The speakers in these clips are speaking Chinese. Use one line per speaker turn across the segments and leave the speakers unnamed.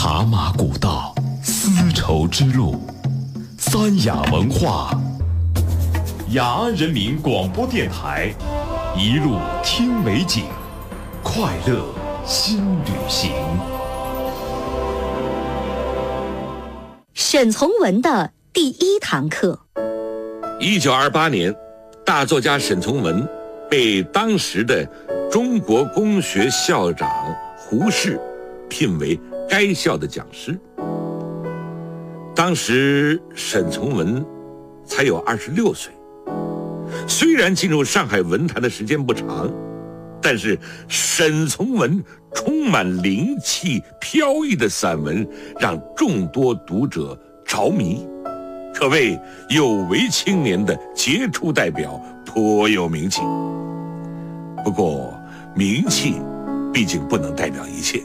茶马古道，丝绸之路，三雅文化，雅安人民广播电台，一路听美景，快乐新旅行。
沈从文的第一堂课。
1928年，大作家沈从文被当时的中国公学校长胡适聘为该校的讲师。当时沈从文才有26岁，虽然进入上海文坛的时间不长，但是沈从文充满灵气飘逸的散文让众多读者着迷，可谓有为青年的杰出代表，颇有名气。不过名气毕竟不能代表一切。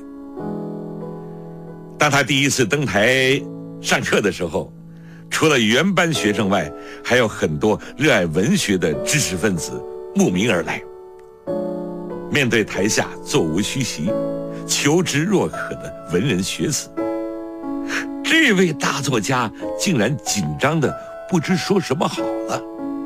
当他第一次登台上课的时候，除了原班学生外，还有很多热爱文学的知识分子慕名而来。面对台下座无虚席、求知若渴的文人学子，这位大作家竟然紧张的不知说什么好了。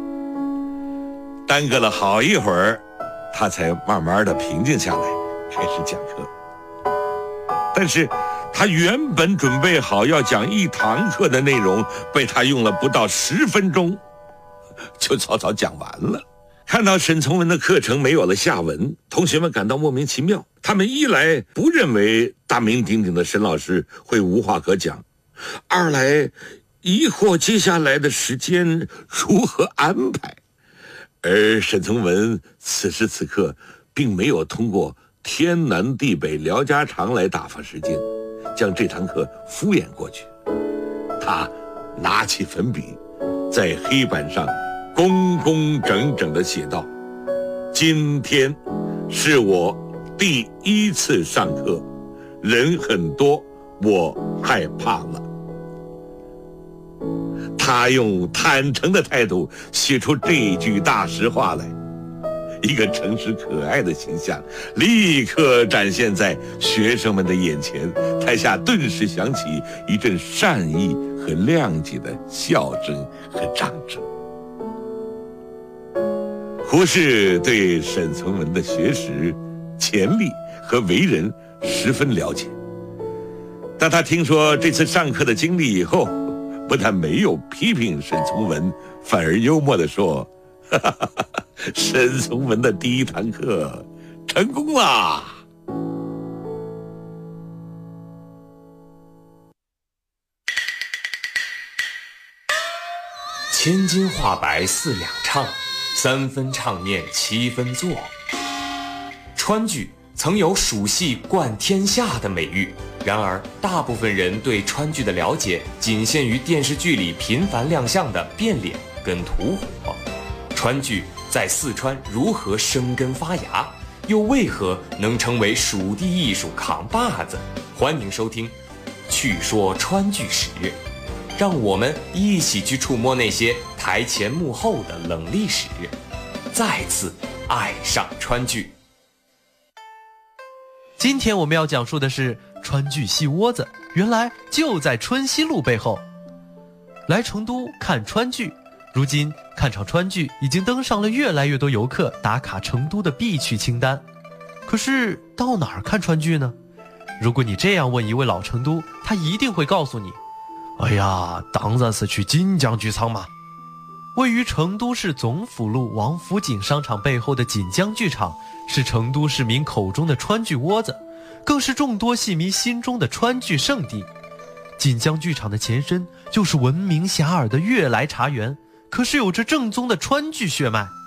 耽搁了好一会儿，他才慢慢的平静下来，开始讲课。但是他原本准备好要讲1堂课的内容，被他用了不到10分钟就草草讲完了。看到沈从文的课程没有了下文，同学们感到莫名其妙。他们一来不认为大名鼎鼎的沈老师会无话可讲，二来疑惑接下来的时间如何安排。而沈从文此时此刻并没有通过天南地北聊家常来打发时间，将这堂课敷衍过去。他拿起粉笔，在黑板上工工整整地写道：今天是我第1次上课，人很多，我害怕了。他用坦诚的态度写出这句大实话来，一个诚实可爱的形象立刻展现在学生们的眼前，台下顿时响起一阵善意和谅解的笑声和掌声。胡适对沈从文的学识、潜力和为人十分了解。当他听说这次上课的经历以后，不但没有批评沈从文，反而幽默地说：沈从文的第1堂课成功啦！
千金画白4两唱，3分唱念7分作。川剧曾有蜀戏冠天下的美誉，然而大部分人对川剧的了解仅限于电视剧里频繁亮相的变脸跟吐火。川剧在四川如何生根发芽，又为何能成为蜀地艺术扛把子？欢迎收听趣说川剧史，让我们一起去触摸那些台前幕后的冷历史，再次爱上川剧。
今天我们要讲述的是川剧戏窝子，原来就在春熙路背后。来成都看川剧，如今看场川剧已经登上了越来越多游客打卡成都的必去清单。可是到哪儿看川剧呢？如果你这样问一位老成都，他一定会告诉你：哎呀，当然是去锦江剧场嘛。位于成都市总府路王府井商场背后的锦江剧场，是成都市民口中的川剧窝子，更是众多戏迷心中的川剧圣地。锦江剧场的前身就是闻名遐迩的悦来茶园，可是有着正宗的川剧血脉。